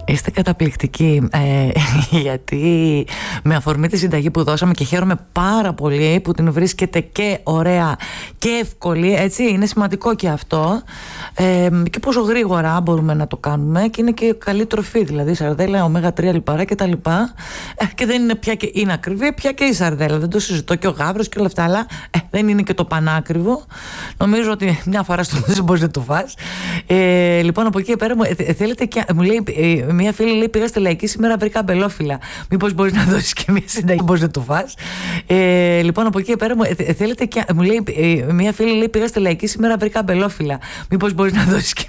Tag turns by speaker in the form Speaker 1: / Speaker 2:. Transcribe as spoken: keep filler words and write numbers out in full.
Speaker 1: Είστε καταπληκτικοί, ε, γιατί με αφορμή τη συνταγή που δώσαμε, και χαίρομαι πάρα πολύ που την βρίσκετε και ωραία και εύκολη, έτσι, είναι σημαντικό και αυτό, ε, και πόσο γρήγορα μπορούμε να το κάνουμε, και είναι και καλή τροφή, δηλαδή σαρδέλα, ωμέγα τρία λιπαρά και τα λοιπά, ε, και δεν είναι πια και, είναι ακριβή πια και η σαρδέλα, δεν το συζητώ, και ο γάβρος και όλα αυτά, αλλά ε, δεν είναι και το πανάκριβο. Νομίζω ότι μια φορά στο μέσο μπορείς να το φας. Ε, λοιπόν, από εκεί πέρα μου, ε, θέλετε και, μου λέει, ε, μια φίλη λέει, πήγα στη Λαϊκή σήμερα, βρήκα αμπελόφυλλα. Μήπως μπορείς να δώσεις και μια συνταγή, μπορείς να το φας. Ε, λοιπόν, από εκεί πέρα μου, ε, θέλετε και, μου λέει, ε, μια φίλη λέει, πήγα στη Λαϊκή σήμερα, βρήκα αμπελόφυλλα. Μήπως μπορείς να δώσεις και